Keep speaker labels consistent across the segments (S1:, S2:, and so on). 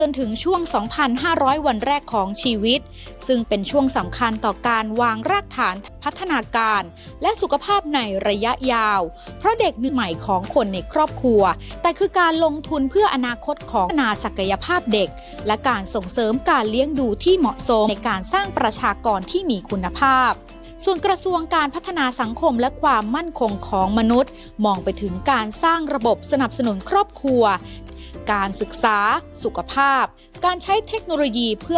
S1: จนถึงช่วง 2,500 วันแรกของชีวิตซึ่งเป็นช่วงสำคัญต่อการวางรากฐานพัฒนาการและสุขภาพในระยะยาวเพราะเด็กใหม่ของคนในครอบครัวแต่คือการลงทุนเพื่ออนาคตของพัฒนาศักยภาพเด็กและการส่งเสริมการเลี้ยงดูที่เหมาะสมในการสร้างประชากรที่มีคุณภาพส่วนกระทรวงการพัฒนาสังคมและความมั่นคงของมนุษย์มองไปถึงการสร้างระบบสนับสนุนครอบครัวการศึกษาสุขภาพการใช้เทคโนโลยีเพื่อ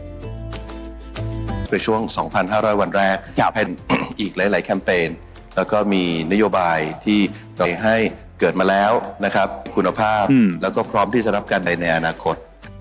S2: ในช่วง 2,500 วันแรกเป็น อีกหลายๆแคมเปญแล้วก็มีนโยบายที่ไปให้เกิดมาแล้วนะครับคุณภาพแล้วก็พร้อมที่จะรับการในอนาคต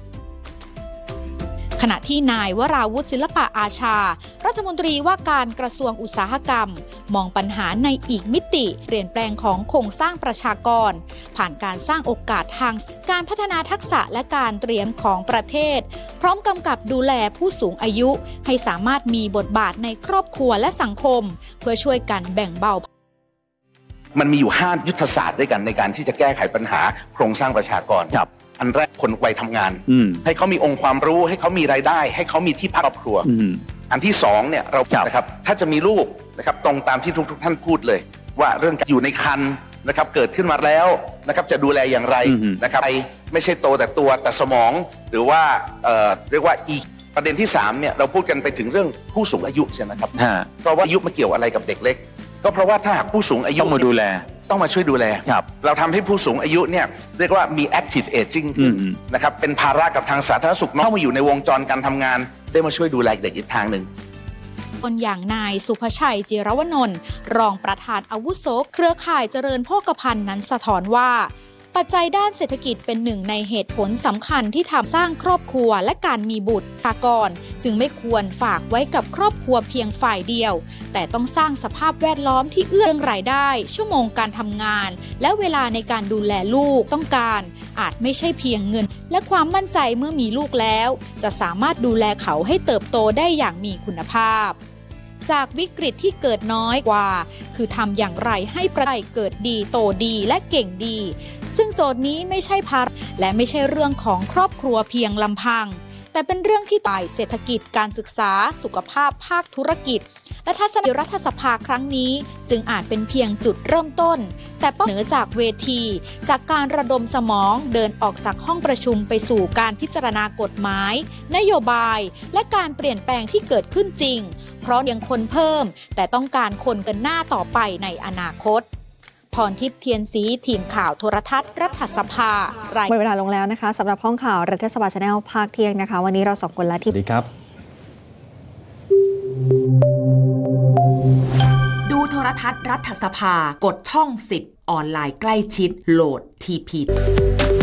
S1: ขณะที่นายวราวุฒิศิลปะอาชารัฐมนตรีว่าการกระทรวงอุตสาหกรรมมองปัญหาในอีกมิติเปลี่ยนแปลงของโครงสร้างประชากรผ่านการสร้างโอกาสทางการพัฒนาทักษะและการเตรียมของประเทศพร้อมกำกับดูแลผู้สูงอายุให้สามารถมีบทบาทในครอบครัวและสังคมเพื่อช่วยกันแบ่งเบา
S3: มันมีอยู่5ยุทธศาสตร์ด้วยกันในการที่จะแก้ไขปัญหาโครงสร้างประชากรอันแรกคนวัยทำงานให้เขามีองค์ความรู้ให้เขามีรายได้ให้เขามีที่พักครอบครัวอันที่2เนี่ยเรานะครับถ้าจะมีลูกนะครับตรงตามที่ทุกท่านพูดเลยว่าเรื่องอยู่ในครรภ์นะครับเกิดขึ้นมาแล้วนะครับจะดูแลอย่างไรนะครับไม่ใช่โตแต่ตัวแต่สมองหรือว่าเรียกว่าอีกประเด็นที่3เนี่ยเราพูดกันไปถึงเรื่องผู้สูงอายุใช่ไหมครับเพราะว่าอายุมาเกี่ยวอะไรกับเด็กเล็กก็เพราะว่าถ้าหากผู้สูงอายุต้องมาช่วยดูแลเราทำให้ผู้สูงอายุเนี่ยเรียกว่ามี active aging ขึ้นนะครับเป็นภาระกับทางสาธารณสุขเข้ามาอยู่ในวงจรการทำงานได้มาช่วยดูแลเด็กอีกทางหนึ่ง
S1: คนอย่างนายสุภชัยจิรวนนท์รองประธานอาวุโสเครือข่ายเจริญโภคภัณฑ์นั้นสะท้อนว่าปัจจัยด้านเศรษฐกิจเป็นหนึ่งในเหตุผลสำคัญที่ทำสร้างครอบครัวและการมีบุตรกรจึงไม่ควรฝากไว้กับครอบครัวเพียงฝ่ายเดียวแต่ต้องสร้างสภาพแวดล้อมที่เอื้อรายได้ชั่วโมงการทำงานและเวลาในการดูแลลูกต้องการอาจไม่ใช่เพียงเงินและความมั่นใจเมื่อมีลูกแล้วจะสามารถดูแลเขาให้เติบโตได้อย่างมีคุณภาพจากวิกฤตที่เกิดน้อยกว่าคือทำอย่างไรให้ประเทศเกิดดีโตดีและเก่งดีซึ่งโจทย์นี้ไม่ใช่ภาระและไม่ใช่เรื่องของครอบครัวเพียงลำพังแต่เป็นเรื่องที่ต่ายเศรษฐกิจการศึกษาสุขภาพภาคธุรกิจและทัศนคติรัฐสภาครั้งนี้จึงอาจเป็นเพียงจุดเริ่มต้นแต่เหนือจากเวทีจากการระดมสมองเดินออกจากห้องประชุมไปสู่การพิจารณากฎหมายนโยบายและการเปลี่ยนแปลงที่เกิดขึ้นจริงเพราะยังคนเพิ่มแต่ต้องการคนกันหน้าต่อไปในอนาคตพรทิพย์เทียนศรีทีมข่าวโทรทัศน์รัฐสภาราย
S4: หมดเวลาลงแล้วนะคะสำหรับห้องข่าวรัฐสภา Channel ภาคเที่ยงนะคะวันนี้เรา2 คนและที่
S5: สวัสดีครับ
S6: ดูโทรทัศน์รัฐสภากดช่อง10ออนไลน์ใกล้ชิดโหลด TP